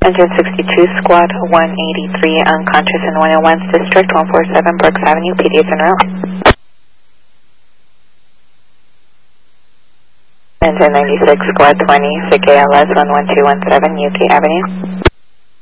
Engine 62, Squad 183, unconscious in 101's District, 147 Brooks Avenue, PD's en route. Engine 96, Squad 20, SIG ALS 11217, UK Avenue.